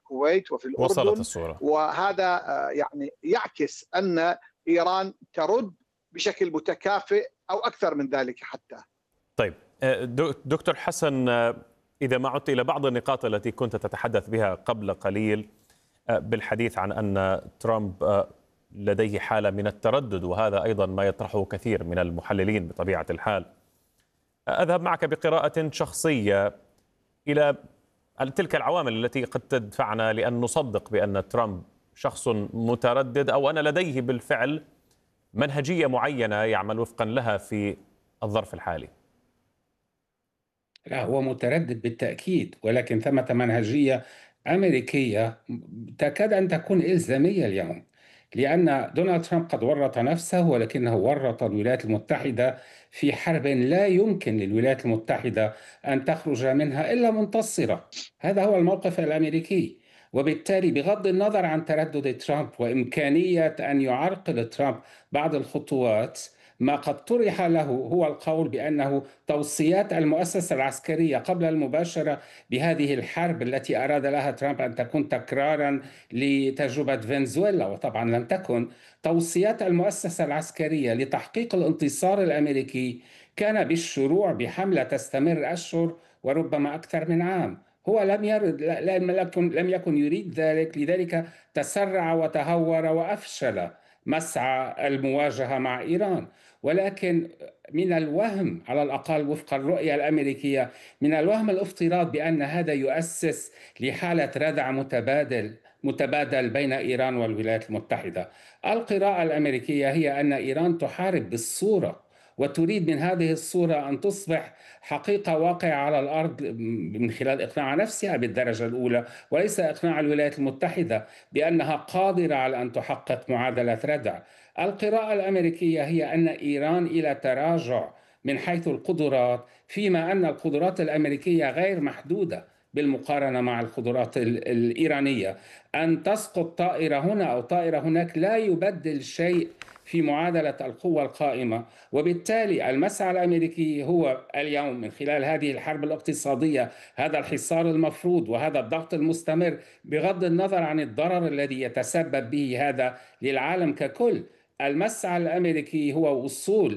الكويت وفي وصلت الأردن. الصورة. وهذا يعني يعكس أن إيران ترد بشكل متكافئ أو أكثر من ذلك حتى. طيب دكتور حسن، إذا ما عدت إلى بعض النقاط التي كنت تتحدث بها قبل قليل بالحديث عن أن ترامب لديه حالة من التردد، وهذا أيضا ما يطرحه كثير من المحللين بطبيعة الحال، أذهب معك بقراءة شخصية إلى تلك العوامل التي قد تدفعنا لأن نصدق بأن ترامب شخص متردد، أو أن لديه بالفعل منهجية معينة يعمل وفقا لها في الظرف الحالي. لا، هو متردد بالتأكيد، ولكن ثمة منهجية أمريكية تكاد أن تكون إلزامية اليوم، لأن دونالد ترامب قد ورط نفسه، ولكنه ورط الولايات المتحدة في حرب لا يمكن للولايات المتحدة أن تخرج منها إلا منتصرة. هذا هو الموقف الأمريكي، وبالتالي بغض النظر عن تردد ترامب وإمكانية أن يعرقل ترامب بعض الخطوات، ما قد طرح له هو القول بأنه توصيات المؤسسة العسكرية قبل المباشرة بهذه الحرب التي أراد لها ترامب أن تكون تكرارا لتجربة فنزويلا، وطبعا لم تكن. توصيات المؤسسة العسكرية لتحقيق الانتصار الأمريكي كان بالشروع بحملة تستمر أشهر وربما أكثر من عام. هو لم يكن يريد ذلك، لذلك تسرع وتهور وأفشل مسعى المواجهة مع إيران. ولكن من الوهم، على الأقل وفق الرؤية الأمريكية، من الوهم الافتراض بأن هذا يؤسس لحالة ردع متبادل بين إيران والولايات المتحدة. القراءة الأمريكية هي أن إيران تحارب بالصورة، وتريد من هذه الصورة أن تصبح حقيقة واقعة على الأرض من خلال إقناع نفسها بالدرجة الأولى، وليس إقناع الولايات المتحدة بأنها قادرة على أن تحقق معادلة ردع. القراءة الأمريكية هي أن إيران إلى تراجع من حيث القدرات، فيما أن القدرات الأمريكية غير محدودة بالمقارنة مع القدرات الإيرانية. أن تسقط طائرة هنا أو طائرة هناك لا يبدل شيء في معادلة القوة القائمة. وبالتالي المسعى الأمريكي هو اليوم من خلال هذه الحرب الاقتصادية، هذا الحصار المفروض وهذا الضغط المستمر، بغض النظر عن الضرر الذي يتسبب به هذا للعالم ككل. المسعى الأمريكي هو وصول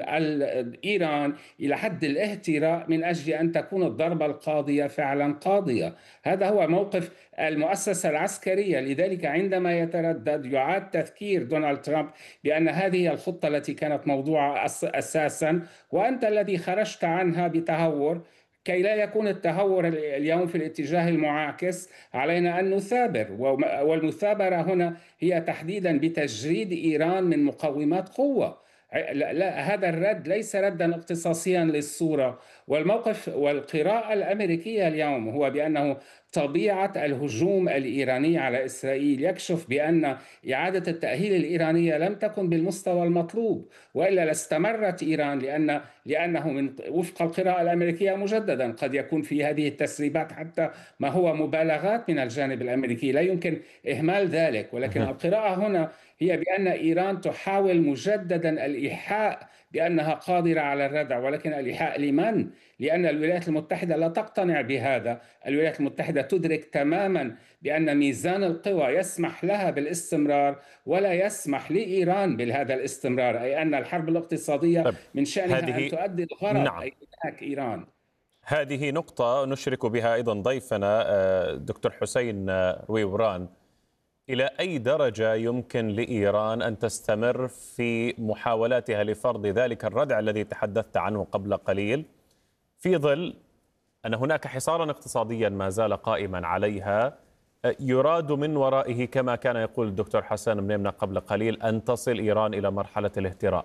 إيران إلى حد الاهتراء من أجل أن تكون الضربة القاضية فعلا قاضية. هذا هو موقف المؤسسة العسكرية. لذلك عندما يتردد يعاد تذكير دونالد ترامب بأن هذه الخطة التي كانت موضوعة أساسا، وأنت الذي خرجت عنها بتهور. كي لا يكون التهور اليوم في الاتجاه المعاكس، علينا أن نثابر، والمثابرة هنا هي تحديدا بتجريد إيران من مقومات قوة. لا، هذا الرد ليس ردا اختصاصيا للصورة. والموقف والقراءة الأمريكية اليوم هو بأنه طبيعة الهجوم الإيراني على إسرائيل يكشف بأن إعادة التأهيل الإيرانية لم تكن بالمستوى المطلوب، وإلا لاستمرت إيران، لأنه من وفق القراءة الأمريكية مجددا قد يكون في هذه التسريبات حتى ما هو مبالغات من الجانب الأمريكي، لا يمكن إهمال ذلك. ولكن القراءة هنا هي بأن إيران تحاول مجددا الإيحاء بأنها قادرة على الردع، ولكن الإيحاء لمن؟ لأن الولايات المتحدة لا تقتنع بهذا. الولايات المتحدة تدرك تماما بأن ميزان القوى يسمح لها بالاستمرار ولا يسمح لإيران بهذا الاستمرار، أي أن الحرب الاقتصادية من شأنها أن تؤدي الغرض، نعم. أي إنهاك إيران. هذه نقطة نشرك بها أيضا ضيفنا دكتور حسين رويوران. إلى أي درجة يمكن لإيران أن تستمر في محاولاتها لفرض ذلك الردع الذي تحدثت عنه قبل قليل، في ظل أن هناك حصارا اقتصاديا ما زال قائما عليها يراد من ورائه، كما كان يقول الدكتور حسن منيمنا قبل قليل، أن تصل إيران إلى مرحلة الاهتراء؟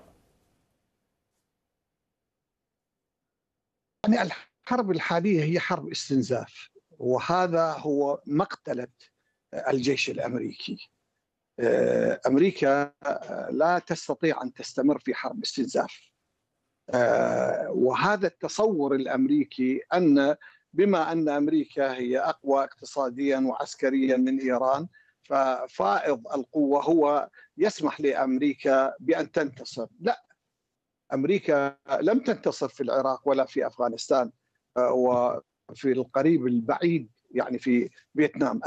يعني الحرب الحالية هي حرب استنزاف، وهذا هو مقتلة الجيش الأمريكي. أمريكا لا تستطيع أن تستمر في حرب استنزاف، وهذا التصور الأمريكي أن بما أن أمريكا هي أقوى اقتصاديا وعسكريا من إيران، ففائض القوة هو يسمح لأمريكا بأن تنتصر. لا، أمريكا لم تنتصر في العراق ولا في أفغانستان وفي القريب البعيد، يعني في فيتنام.